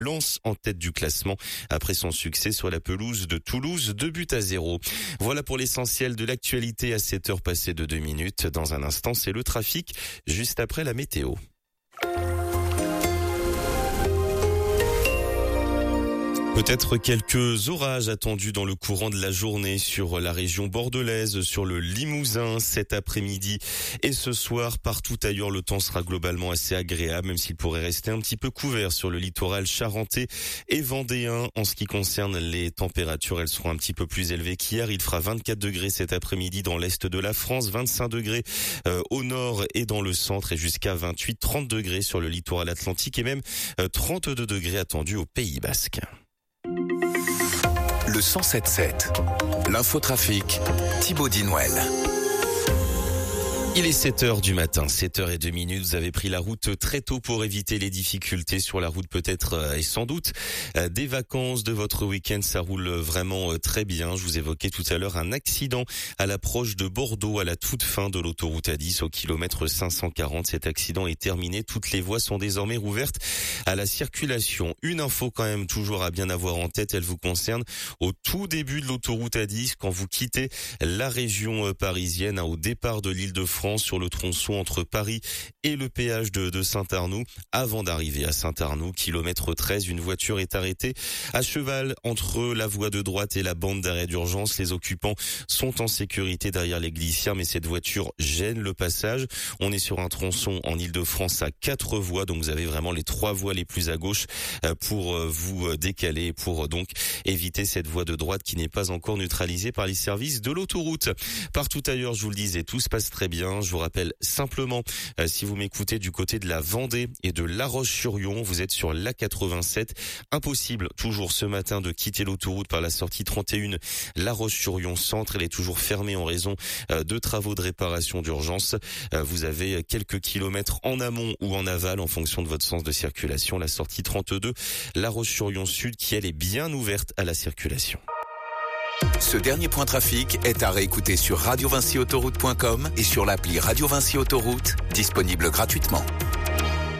Lens en tête du classement après son succès sur la pelouse de Toulouse, 2-0. Voilà pour l'essentiel de l'actualité à 7h passées de 2 minutes. Dans un instant, c'est le trafic juste après la météo. Peut-être quelques orages attendus dans le courant de la journée sur la région bordelaise, sur le Limousin cet après-midi et ce soir. Partout ailleurs, le temps sera globalement assez agréable, même s'il pourrait rester un petit peu couvert sur le littoral charentais et vendéen. En ce qui concerne les températures, elles seront un petit peu plus élevées qu'hier. Il fera 24 degrés cet après-midi dans l'est de la France, 25 degrés au nord et dans le centre et jusqu'à 28, 30 degrés sur le littoral atlantique et même 32 degrés attendus au Pays Basque. Le 107.7, l'infotrafic, Thibaut Dinouel. Il est 7h du matin, 7h02. Vous avez pris la route très tôt pour éviter les difficultés sur la route peut-être et sans doute des vacances de votre week-end. Ça roule vraiment très bien. Je vous évoquais tout à l'heure un accident à l'approche de Bordeaux à la toute fin de l'autoroute A10 au kilomètre 540. Cet accident est terminé. Toutes les voies sont désormais rouvertes à la circulation. Une info quand même toujours à bien avoir en tête. Elle vous concerne au tout début de l'autoroute A10 quand vous quittez la région parisienne au départ de l'Île-de-France sur le tronçon entre Paris et le péage de Saint-Arnoux. Avant d'arriver à Saint-Arnoux, kilomètre 13, une voiture est arrêtée à cheval entre la voie de droite et la bande d'arrêt d'urgence. Les occupants sont en sécurité derrière les glissières, mais cette voiture gêne le passage. On est sur un tronçon en Île-de-France à 4 voies, donc vous avez vraiment les 3 voies les plus à gauche pour vous décaler, pour donc éviter cette voie de droite qui n'est pas encore neutralisée par les services de l'autoroute. Partout ailleurs, je vous le disais, tout se passe très bien. Je vous rappelle simplement, si vous m'écoutez du côté de la Vendée et de La Roche-sur-Yon, vous êtes sur l'A87. Impossible, toujours ce matin, de quitter l'autoroute par la sortie 31 La Roche-sur-Yon centre. Elle est toujours fermée en raison de travaux de réparation d'urgence. Vous avez quelques kilomètres en amont ou en aval en fonction de votre sens de circulation. La sortie 32 La Roche-sur-Yon sud qui, elle, est bien ouverte à la circulation. Ce dernier point trafic est à réécouter sur radiovincyautoroute.com et sur l'appli Radio Vinci Autoroute, disponible gratuitement.